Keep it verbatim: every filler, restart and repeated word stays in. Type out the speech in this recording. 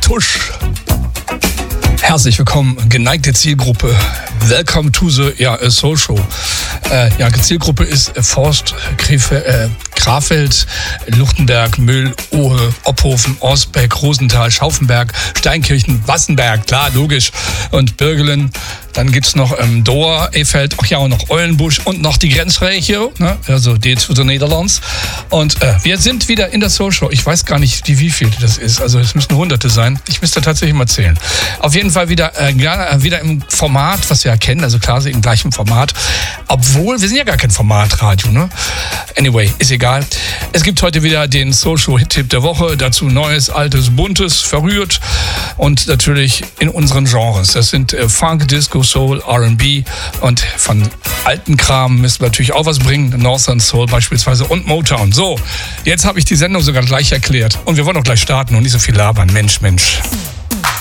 Tusch. Herzlich willkommen, geneigte Zielgruppe. Welcome to the ja, Soul Show. Äh, ja, Zielgruppe ist Forst, Krefe, äh, Krefeld, Luchtenberg, Müll, Ohe, Opphofen, Osbeck, Rosenthal, Schaufenberg, Steinkirchen, Wassenberg, klar, logisch, und Birgelen. Dann gibt's noch ähm, Door, Efeld, ach ja, und noch Eulenbusch und noch die Grenzregio, ne? Also die zu den Niederlands. Und äh, wir sind wieder in der Soul Show. Ich weiß gar nicht, die wievielte das ist. Also es müssen Hunderte sein. Ich müsste tatsächlich mal zählen. Auf jeden Fall wieder, äh, wieder im Format, was wir ja kennen. Also klar, im gleichen Format. Obwohl, wir sind ja gar kein Formatradio, ne? Anyway, ist egal. Es gibt heute wieder den Soul Show Hit-Tipp der Woche. Dazu Neues, Altes, Buntes, verrührt. Und natürlich in unseren Genres. Das sind äh, Funk, Disco, Soul, R and B, und von alten Kram müssen wir natürlich auch was bringen. Northern Soul beispielsweise und Motown. So, jetzt habe ich die Sendung sogar gleich erklärt. Und wir wollen auch gleich starten und nicht so viel labern. Mensch, Mensch.